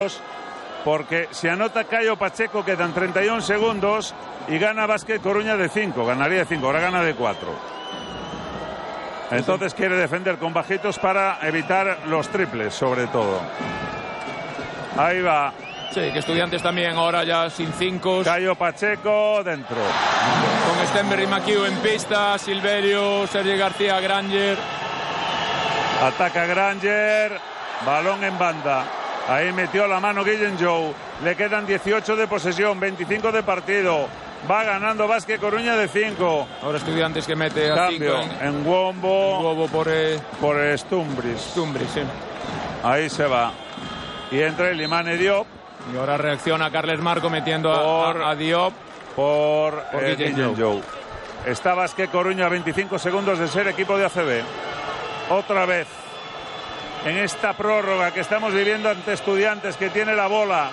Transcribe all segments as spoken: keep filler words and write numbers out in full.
Porque si anota Cayo Pacheco quedan treinta y un segundos y gana Básquet Coruña de cinco, ganaría de cinco, ahora gana de cuatro. Entonces quiere defender con bajitos para evitar los triples, sobre todo. Ahí va. Sí, que Estudiantes también ahora ya sin cinco. Cayo Pacheco dentro. Con Stenberry y McHugh en pista, Silverio, Sergi García, Granger. Ataca Granger, balón en banda. Ahí metió la mano Guillén Jou. Le quedan dieciocho de posesión, veinticinco de partido. Va ganando Básquet Coruña de cinco. Ahora Estudiantes que mete a Cambio cinco en, en Wombo. En Wombo por, eh, por Stumbris. Stumbris, sí. Ahí se va. Y entra el Ilimane Diop. Y ahora reacciona Carles Marco metiendo por, a, a Diop. Por, por eh, Guillén Jou. Está Básquet Coruña a veinticinco segundos de ser equipo de A C B. Otra vez. En esta prórroga que estamos viviendo ante Estudiantes, que tiene la bola.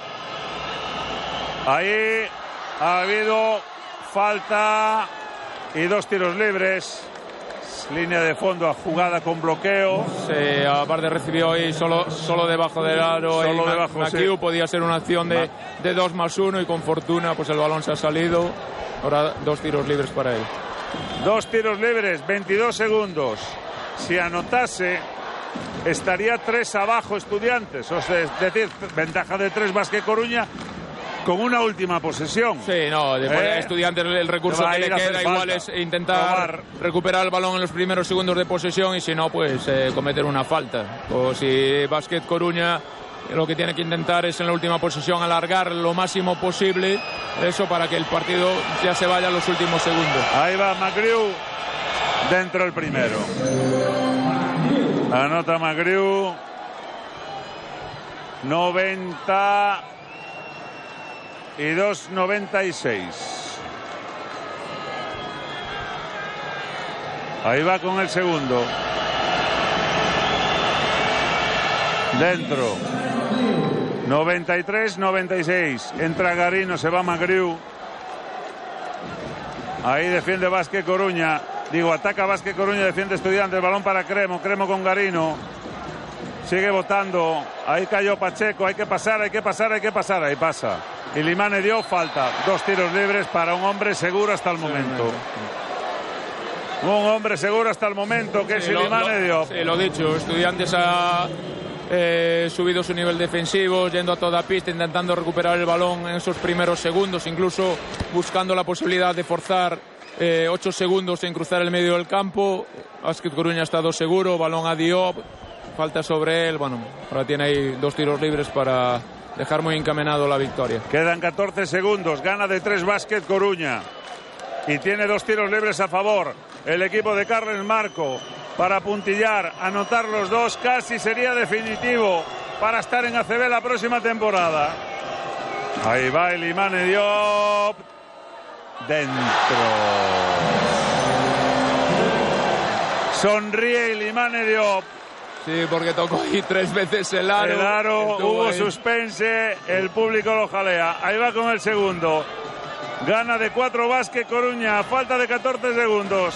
Ahí ha habido falta y dos tiros libres. Línea de fondo, jugada con bloqueo. Sí, aparte recibió ahí solo, solo debajo del aro. Solo y debajo, McHugh sí. Podía ser una acción de, de dos más uno y con fortuna pues el balón se ha salido. Ahora dos tiros libres para él. Dos tiros libres, veintidós segundos. Si anotase, estaría tres abajo Estudiantes. O sea, es decir, ventaja de tres Básquet Coruña con una última posesión. Sí, no, después ¿Eh? Estudiantes el recurso que le queda igual es intentar Tomar. recuperar el balón en los primeros segundos de posesión y si no, pues eh, cometer una falta. O si Básquet Coruña lo que tiene que intentar es en la última posesión alargar lo máximo posible, eso para que el partido ya se vaya a los últimos segundos. Ahí va McHugh, dentro el primero. Anota McHugh. noventa y dos noventa y seis. Ahí va con el segundo. Dentro. noventa y tres noventa y seis. Entra Garino, se va McHugh. Ahí defiende Básquet Coruña. Digo, ataca Básquet Coruña, defiende Estudiantes. Balón para Cremo. Cremo con Garino. Sigue votando. Ahí cayó Pacheco. Hay que pasar, hay que pasar, hay que pasar. Ahí pasa. Ilimane dio falta. Dos tiros libres para un hombre seguro hasta el momento. Un hombre seguro hasta el momento, que sí, es Ilimane dio. Sí, lo dicho. Estudiantes ha eh, subido su nivel defensivo, yendo a toda pista, intentando recuperar el balón en esos primeros segundos, incluso buscando la posibilidad de forzar eh, ocho segundos en cruzar el medio del campo. Básquet Coruña ha estado seguro. Balón a Diop. Falta sobre él. Bueno, ahora tiene ahí dos tiros libres para dejar muy encaminado la victoria. Quedan catorce segundos. Gana de tres Básquet Coruña. Y tiene dos tiros libres a favor. El equipo de Carles Marco para puntillar, anotar los dos. Casi sería definitivo para estar en A C B la próxima temporada. Ahí va el Ilimane Diop. Dentro. Sonríe Ilimane Diop. Sí, porque tocó ahí tres veces el aro. El aro, hubo ahí. suspense, el público lo jalea. Ahí va con el segundo. Gana de cuatro Básquet Coruña, falta de catorce segundos.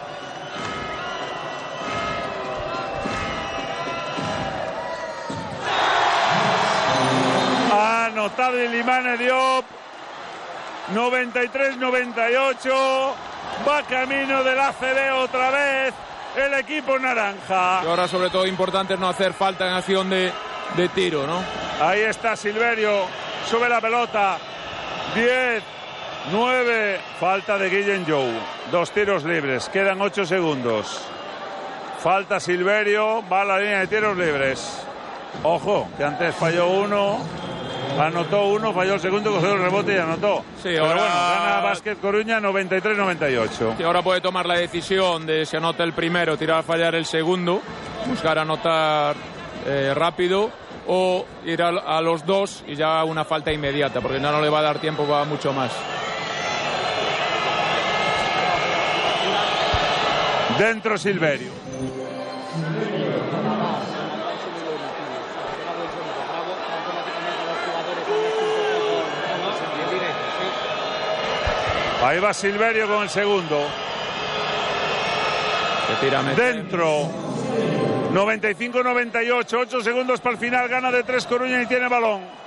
Ha anotado Ilimane Diop. noventa y tres noventa y ocho. Va camino del A C B otra vez el equipo naranja. Y ahora sobre todo importante es no hacer falta en acción de, de tiro, ¿no? Ahí está Silverio, sube la pelota. diez, nueve, falta de Guillén Jou. Dos tiros libres, quedan ocho segundos. Falta Silverio, va a la línea de tiros libres. Ojo, que antes falló uno, anotó uno, falló el segundo, cogió el rebote y anotó. Sí, pero ahora... bueno, gana Básquet Coruña noventa y tres noventa y ocho. Sí, ahora puede tomar la decisión de si anota el primero, tirar a fallar el segundo, buscar anotar eh, rápido o ir a, a los dos y ya una falta inmediata, porque no, no le va a dar tiempo, va mucho más. Dentro Silverio. Ahí va Silverio con el segundo. Se tira Dentro. noventa y cinco noventa y ocho, ocho segundos para el final, gana de tres Coruña y tiene balón.